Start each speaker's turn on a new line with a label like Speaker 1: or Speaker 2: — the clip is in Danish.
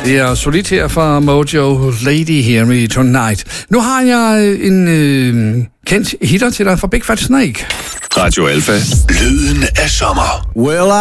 Speaker 1: Det er solidt her fra Mojo, Lady Hear Me Tonight. Nu har jeg en kendt hitter til dig fra Big Fat Snake.
Speaker 2: Radio Alpha. Lyden af sommer.
Speaker 3: Well,